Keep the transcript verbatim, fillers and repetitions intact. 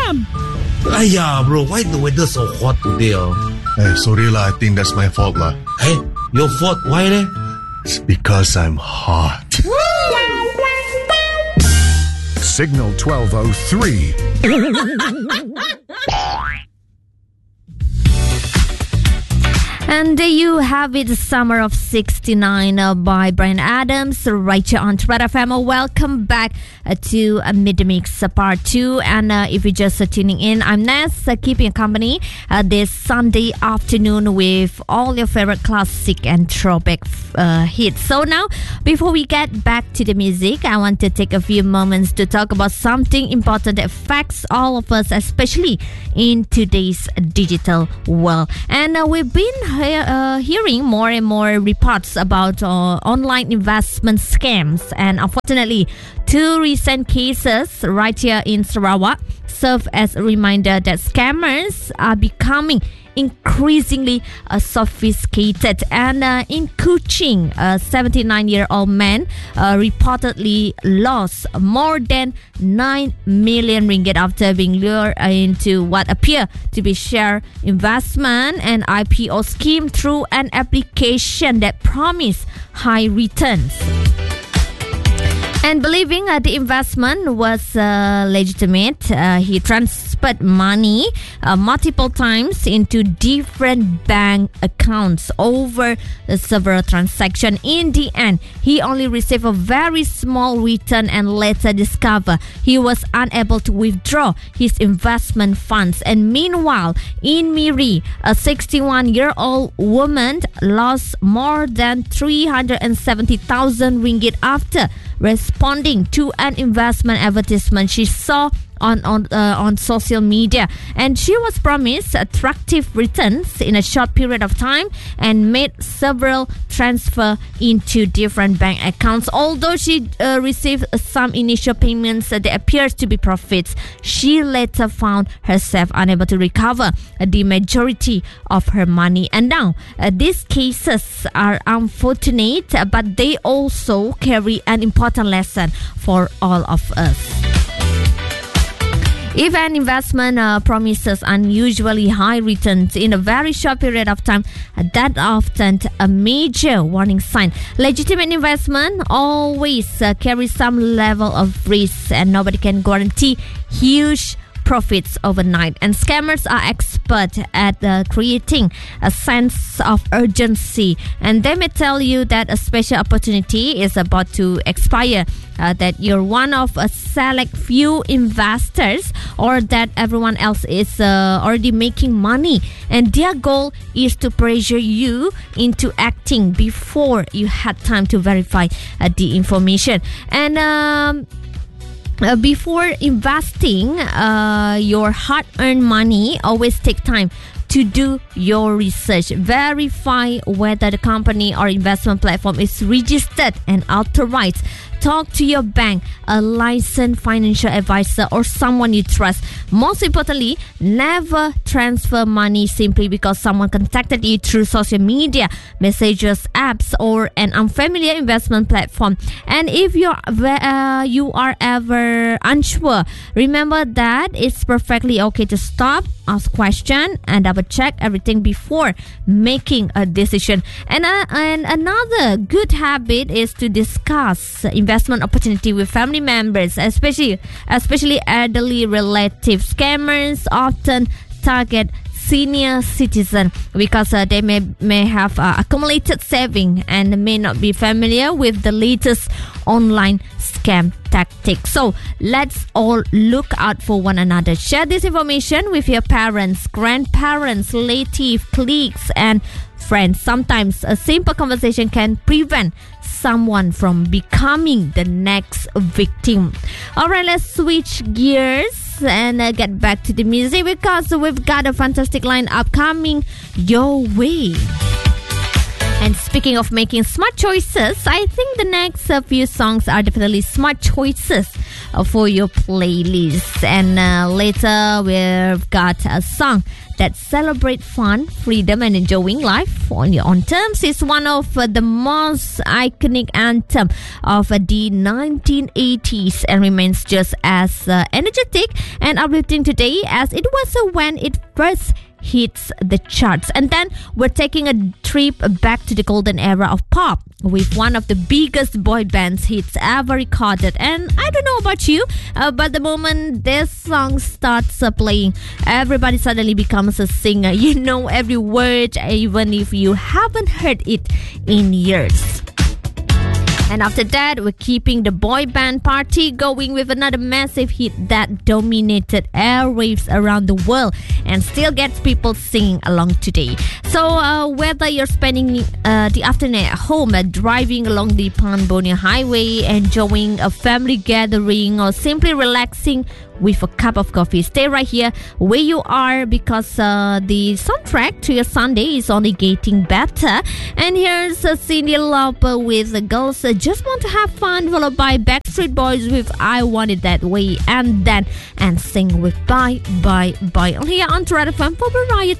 M. Aiya, bro, why the weather so hot today? Oh? Hey, sorry lah, I think that's my fault lah. Hey, your fault? Why eh? It's because I'm hot. Signal twelve oh three. And there you have it, Summer of sixty-nine uh, by Bryan Adams, right here on Red F M. Welcome back uh, to uh, Mid-Mix uh, Part two. And uh, if you're just uh, tuning in, I'm Ness, uh, keeping you company uh, this Sunday afternoon with all your favorite classic and throwback uh, hits. So now, before we get back to the music, I want to take a few moments to talk about something important that affects all of us, especially in today's digital world. And uh, we've been Uh, hearing more and more reports about uh, online investment scams, and unfortunately two recent cases right here in Sarawak serve as a reminder that scammers are becoming increasingly uh, sophisticated. And uh, in Kuching, a seventy-nine-year-old man uh, reportedly lost more than nine million ringgit after being lured into what appear to be share investment and I P O scheme through an application that promised high returns. And believing uh, the investment was uh, legitimate, uh, he transferred money uh, multiple times into different bank accounts over uh, several transactions. In the end, he only received a very small return and later discovered he was unable to withdraw his investment funds. And meanwhile, in Miri, a sixty-one-year-old woman lost more than three hundred seventy thousand ringgit after responding to an investment advertisement she saw on on uh, on social media, and she was promised attractive returns in a short period of time and made several transfer into different bank accounts. Although she uh, received some initial payments that appears to be profits, she later found herself unable to recover the majority of her money. And now uh, these cases are unfortunate, but they also carry an important lesson for all of us. If an investment uh, promises unusually high returns in a very short period of time, that often a major warning sign. Legitimate investment always uh, carries some level of risk, and nobody can guarantee huge profits overnight. And scammers are expert at uh, creating a sense of urgency, and they may tell you that a special opportunity is about to expire, uh, that you're one of a select few investors, or that everyone else is uh, already making money, and their goal is to pressure you into acting before you had time to verify uh, the information. And um Uh, before investing uh, your hard-earned money, always take time to do your research. Verify whether the company or investment platform is registered and authorized. Talk to your bank, a licensed financial advisor, or someone you trust. Most importantly, never transfer money simply because someone contacted you through social media, messages, apps, or an unfamiliar investment platform. And if you're uh, you are ever unsure, remember that it's perfectly okay to stop, ask questions, and double check everything before making a decision. And uh, and another good habit is to discuss investment opportunity with family members, especially especially elderly relatives. Scammers often target senior citizen because uh, they may may have uh, accumulated saving and may not be familiar with the latest online scam tactics. So let's all look out for one another. Share this information with your parents, grandparents, relatives, colleagues, and friends. Sometimes a simple conversation can prevent someone from becoming the next victim. Alright, let's switch gears and uh, get back to the music, because we've got a fantastic lineup coming your way. And speaking of making smart choices, I think the next uh, few songs are definitely smart choices uh, for your playlist. And uh, later we've got a song that celebrate fun, freedom and enjoying life on your own terms. It's one of uh, the most iconic anthem of uh, the nineteen eighties and remains just as uh, energetic and uplifting today as it was uh, when it first hits the charts. And then we're taking a trip back to the golden era of pop with one of the biggest boy bands hits ever recorded. And I don't know about you, uh, but the moment this song starts uh, playing, everybody suddenly becomes a singer. You know every word, even if you haven't heard it in years. And after that, we're keeping the boy band party going with another massive hit that dominated airwaves around the world and still gets people singing along today. So uh, whether you're spending uh, the afternoon at home, uh, driving along the Pan Borneo Highway, enjoying a family gathering, or simply relaxing with a cup of coffee, stay right here where you are, because uh, the soundtrack to your Sunday is only getting better. And here's uh, Cyndi Lauper with the Girls uh, Just Want to Have Fun, followed by Backstreet Boys with I Want It That Way, and then and sing with Bye Bye Bye. On here on Red F M for Variety.